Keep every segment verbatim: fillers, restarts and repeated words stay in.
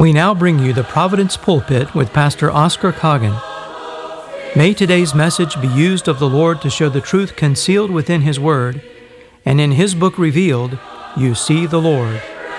We now bring you the Providence Pulpit with Pastor Oscar Coggin. May today's message be used of the Lord to show the truth concealed within His Word, and in His book revealed, you see the Lord.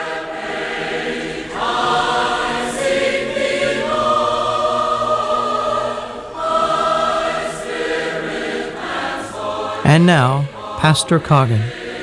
And now, Pastor Coggin.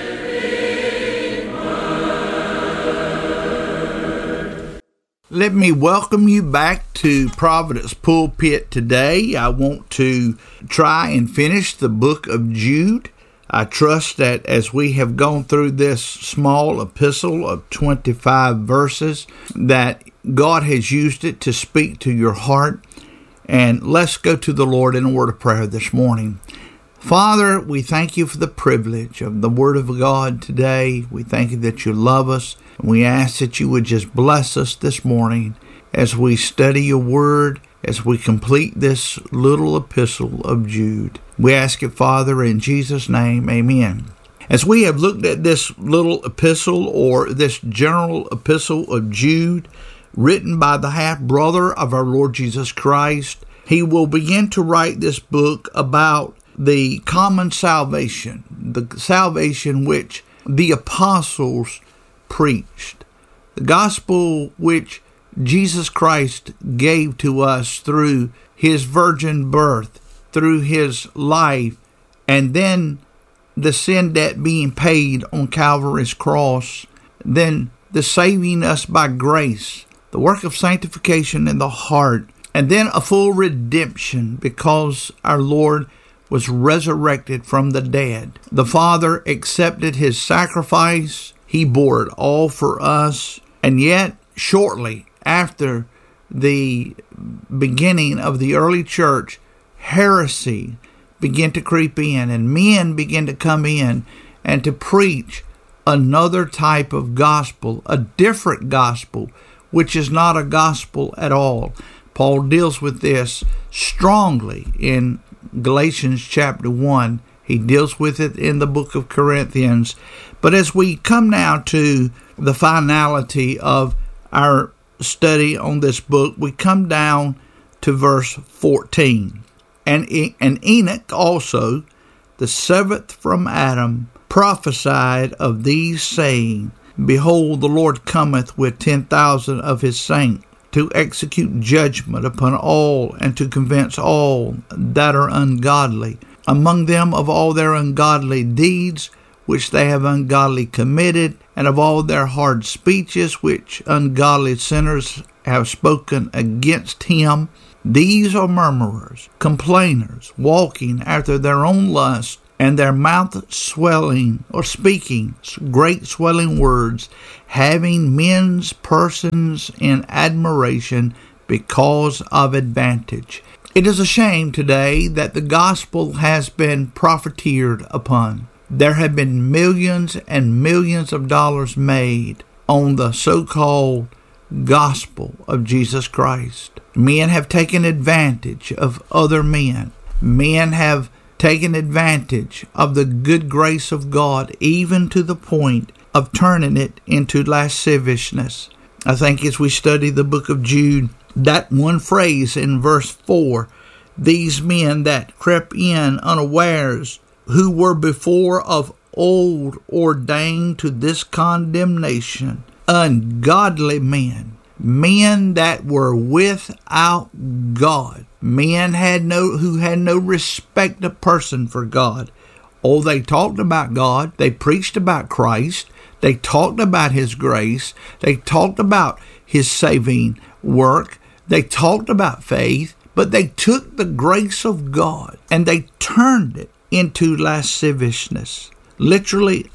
Let me welcome you back to Providence Pulpit today. I want to try and finish the book of Jude. I trust that as we have gone through this small epistle of twenty-five verses, that God has used it to speak to your heart. And let's go to the Lord in a word of prayer this morning. Father, we thank you for the privilege of the Word of God today. We thank you that you love us. We ask that you would just bless us this morning as we study your Word, as we complete this little epistle of Jude. We ask it, Father, in Jesus' name, amen. As we have looked at this little epistle, or this general epistle of Jude, written by the half-brother of our Lord Jesus Christ, he will begin to write this book about the common salvation, the salvation which the apostles preached, the gospel which Jesus Christ gave to us through his virgin birth, through his life, and then the sin debt being paid on Calvary's cross, then the saving us by grace, the work of sanctification in the heart, and then a full redemption because our Lord was resurrected from the dead. The Father accepted his sacrifice. He bore it all for us. And yet, shortly after the beginning of the early church, heresy began to creep in, and men began to come in and to preach another type of gospel, a different gospel, which is not a gospel at all. Paul deals with this strongly in Galatians chapter one. He deals with it in the book of Corinthians. But as we come now to the finality of our study on this book, we come down to verse fourteen. And, and Enoch also, the seventh from Adam, prophesied of these, saying, Behold, the Lord cometh with ten thousand of his saints, to execute judgment upon all, and to convince all that are ungodly, among them of all their ungodly deeds which they have ungodly committed, and of all their hard speeches which ungodly sinners have spoken against him. These are murmurers, complainers, walking after their own lust, and their mouth swelling, or speaking great swelling words, having men's persons in admiration because of advantage. It is a shame today that the gospel has been profiteered upon. There have been millions and millions of dollars made on the so-called gospel of Jesus Christ. Men have taken advantage of other men. Men have taken advantage of the good grace of God, even to the point of turning it into lasciviousness. I think as we study the book of Jude, that one phrase in verse four, these men that crept in unawares, who were before of old ordained to this condemnation, ungodly men, men that were without God, men had no who had no respect of person for God. Oh, they talked about God, they preached about Christ, they talked about his grace, they talked about his saving work, they talked about faith, but they took the grace of God and they turned it into lasciviousness, literally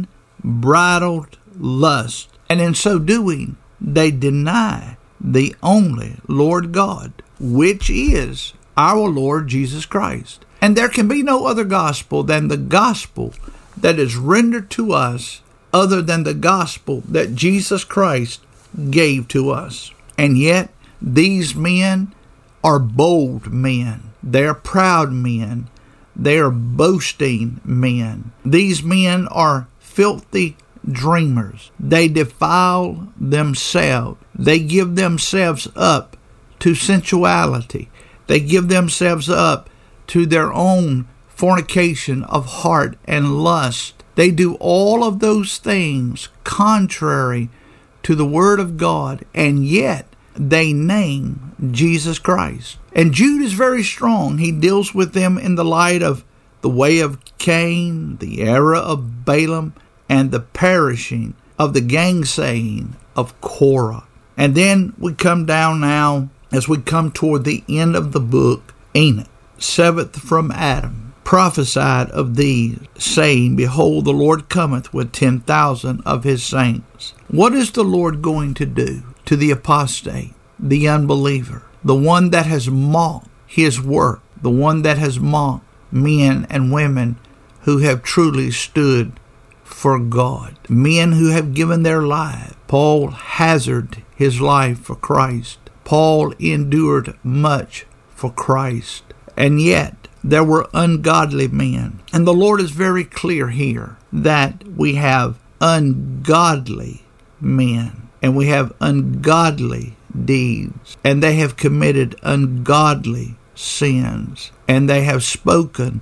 unbridled lust. And in so doing, they deny the only Lord God, which is our Lord Jesus Christ. And there can be no other gospel than the gospel that is rendered to us other than the gospel that Jesus Christ gave to us. And yet, these men are bold men. They're proud men. They are boasting men. These men are filthy dreamers. They defile themselves. They give themselves up to sensuality. They give themselves up to their own fornication of heart and lust. They do all of those things contrary to the Word of God, and yet they name Jesus Christ. And Jude is very strong. He deals with them in the light of the way of Cain, the error of Balaam, and the perishing of the gainsaying of Korah. And then we come down now, as we come toward the end of the book, Enoch, seventh from Adam, prophesied of these, saying, Behold, the Lord cometh with ten thousand of his saints. What is the Lord going to do to the apostate, the unbeliever, the one that has mocked his work, the one that has mocked men and women who have truly stood for God, men who have given their life? Paul hazarded his life for Christ. Paul endured much for Christ. And yet there were ungodly men. And the Lord is very clear here that we have ungodly men and we have ungodly deeds, and they have committed ungodly sins, and they have spoken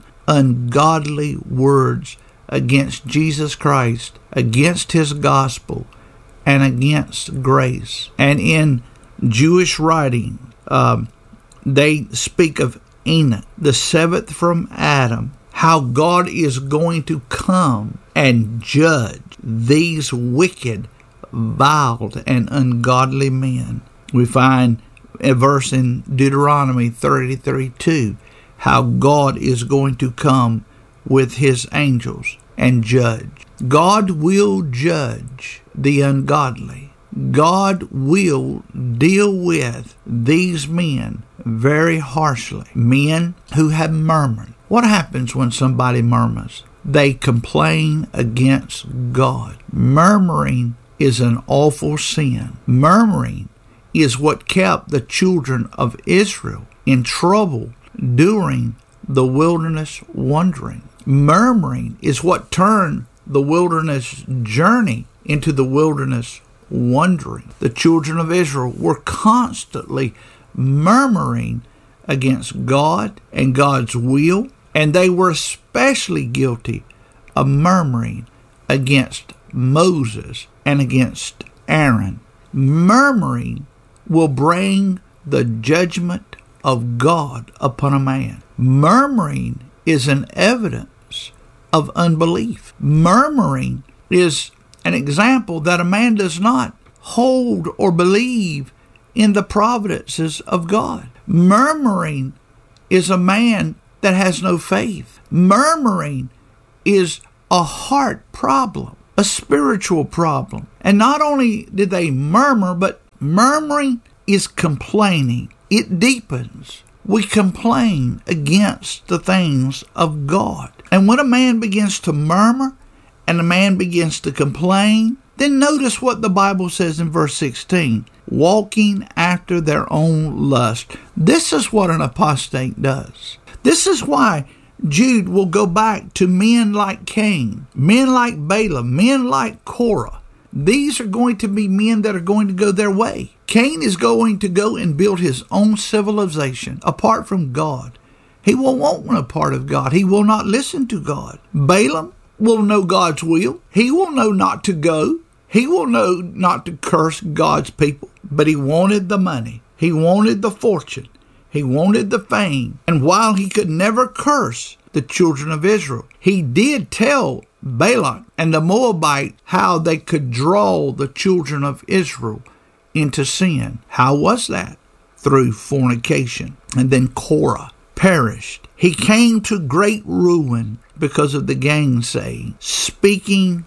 ungodly words against Jesus Christ, against his gospel, and against grace. And in Jewish writing, um, they speak of Enoch, the seventh from Adam, how God is going to come and judge these wicked, vile, and ungodly men. We find a verse in Deuteronomy thirty thirty-two, how God is going to come with his angels and judge. God will judge the ungodly. God will deal with these men very harshly. Men who have murmured. What happens when somebody murmurs? They complain against God. Murmuring is an awful sin. Murmuring is what kept the children of Israel in trouble during the wilderness wandering. Murmuring is what turned the wilderness journey into the wilderness wandering. The children of Israel were constantly murmuring against God and God's will, and they were especially guilty of murmuring against Moses and against Aaron. Murmuring will bring the judgment of God upon a man. Murmuring is an evidence of unbelief. Murmuring is an example that a man does not hold or believe in the providences of God. Murmuring is a man that has no faith. Murmuring is a heart problem, a spiritual problem. And not only did they murmur, but murmuring is complaining. It deepens. We complain against the things of God. And when a man begins to murmur and a man begins to complain, then notice what the Bible says in verse sixteen, walking after their own lust. This is what an apostate does. This is why Jude will go back to men like Cain, men like Balaam, men like Korah. These are going to be men that are going to go their way. Cain is going to go and build his own civilization apart from God. He will want a part of God. He will not listen to God. Balaam will know God's will. He will know not to go. He will know not to curse God's people. But he wanted the money. He wanted the fortune. He wanted the fame. And while he could never curse the children of Israel, he did tell Balak and the Moabite how they could draw the children of Israel into sin. How was that? Through fornication. And then Korah perished. He came to great ruin because of the gainsaying, speaking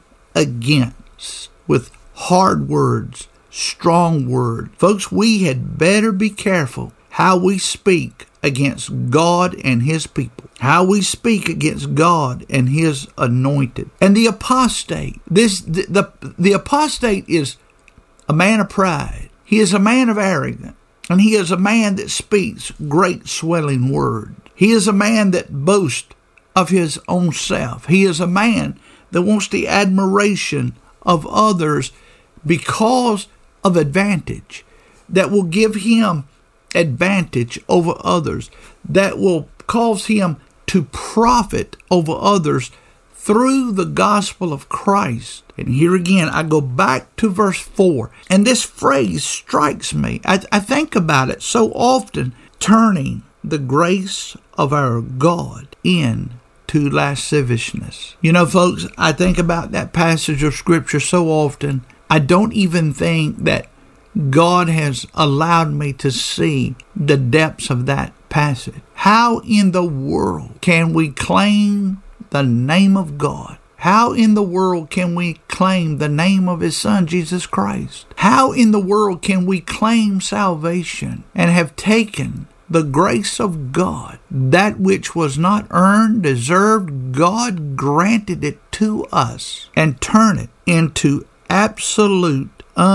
against with hard words, strong words. Folks, we had better be careful how we speak against God and his people, how we speak against God and his anointed. And the apostate, this the, the, the apostate is a man of pride. He is a man of arrogance, and he is a man that speaks great swelling words. He is a man that boasts of his own self. He is a man that wants the admiration of others because of advantage, that will give him advantage over others, that will cause him to profit over others through the gospel of Christ. And here again, I go back to verse four, and this phrase strikes me. I, I think about it so often, turning the grace of our God into lasciviousness. You know, folks, I think about that passage of Scripture so often, I don't even think that God has allowed me to see the depths of that passage. How in the world can we claim the name of God? How in the world can we claim the name of His Son, Jesus Christ? How in the world can we claim salvation and have taken the grace of God, that which was not earned, deserved, God granted it to us, and turn it into absolute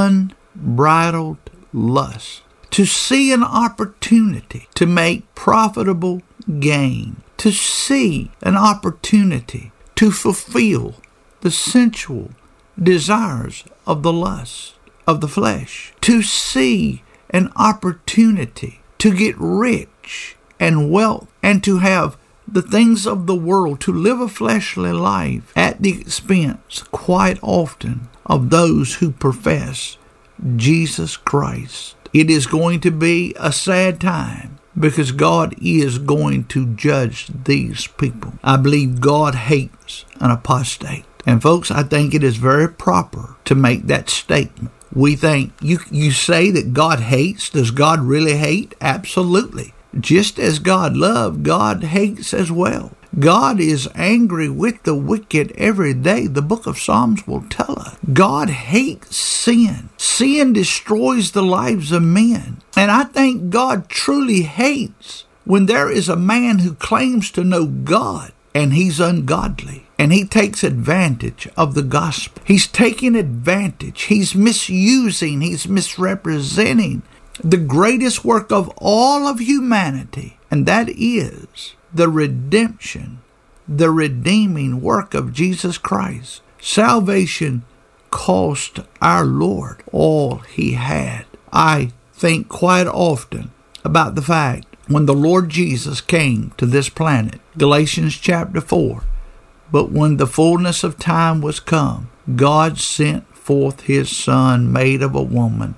unbridled lust? To see an opportunity to make profitable gain, to see an opportunity to fulfill the sensual desires of the lust of the flesh, to see an opportunity to get rich and wealth, and to have the things of the world, to live a fleshly life at the expense, quite often, of those who profess Jesus Christ. It is going to be a sad time, because God is going to judge these people. I believe God hates an apostate. And folks, I think it is very proper to make that statement. We think, you, you say that God hates. Does God really hate? Absolutely. Just as God loves, God hates as well. God is angry with the wicked every day. The book of Psalms will tell us. God hates sin. Sin destroys the lives of men. And I think God truly hates when there is a man who claims to know God and he's ungodly, and he takes advantage of the gospel. He's taking advantage. He's misusing. He's misrepresenting the greatest work of all of humanity, and that is the redemption, the redeeming work of Jesus Christ. Salvation cost our Lord all He had. I think quite often about the fact when the Lord Jesus came to this planet, Galatians chapter four, but when the fullness of time was come, God sent forth His Son, made of a woman,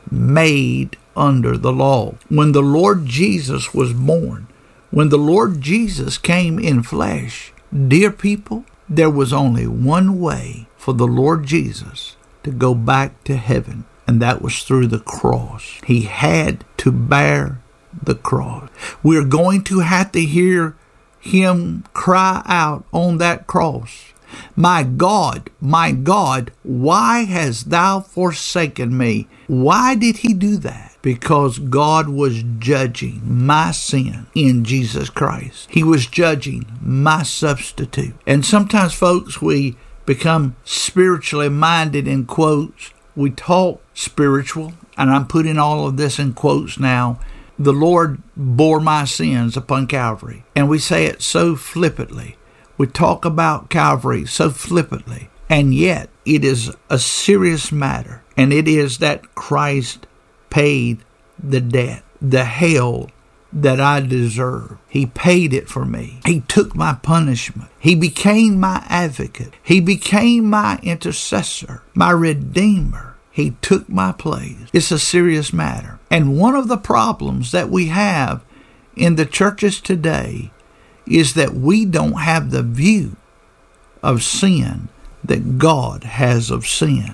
made under the law. When the Lord Jesus was born, when the Lord Jesus came in flesh, dear people, there was only one way for the Lord Jesus to go back to heaven, and that was through the cross. He had to bear the cross. We're going to have to hear Him cry out on that cross, "My God, my God, why hast thou forsaken me?" Why did He do that? Because God was judging my sin in Jesus Christ. He was judging my substitute. And sometimes, folks, we become spiritually minded in quotes. We talk spiritual, and I'm putting all of this in quotes now. The Lord bore my sins upon Calvary. And we say it so flippantly. We talk about Calvary so flippantly. And yet, it is a serious matter. And it is that Christ paid the debt, the hell that I deserve. He paid it for me. He took my punishment. He became my advocate. He became my intercessor, my redeemer. He took my place. It's a serious matter. And one of the problems that we have in the churches today is that we don't have the view of sin that God has of sin.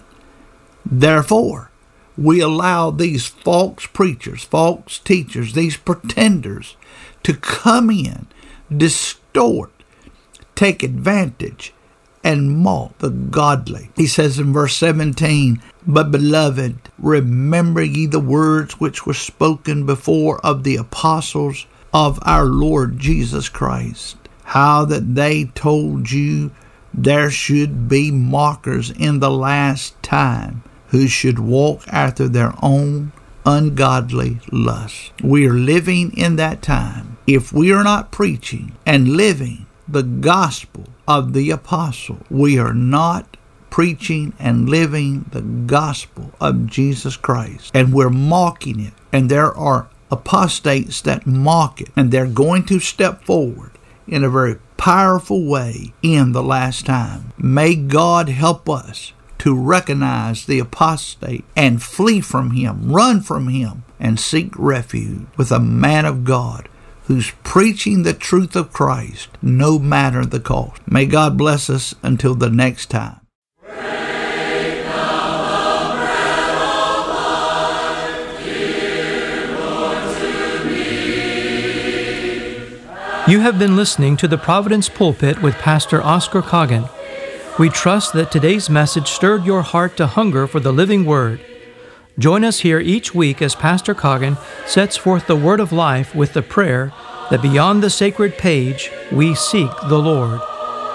Therefore, we allow these false preachers, false teachers, these pretenders to come in, distort, take advantage, and mock the godly. He says in verse seventeen, "But beloved, remember ye the words which were spoken before of the apostles of our Lord Jesus Christ, how that they told you there should be mockers in the last time, who should walk after their own ungodly lust." We are living in that time. If we are not preaching and living the gospel of the apostle, we are not preaching and living the gospel of Jesus Christ, and we're mocking it, and there are apostates that mock it, and they're going to step forward in a very powerful way in the last time. May God help us to recognize the apostate and flee from him, run from him, and seek refuge with a man of God who's preaching the truth of Christ, no matter the cost. May God bless us until the next time. You have been listening to the Providence Pulpit with Pastor Oscar Coggin. We trust that today's message stirred your heart to hunger for the living Word. Join us here each week as Pastor Coggin sets forth the Word of life with the prayer that beyond the sacred page we seek the Lord.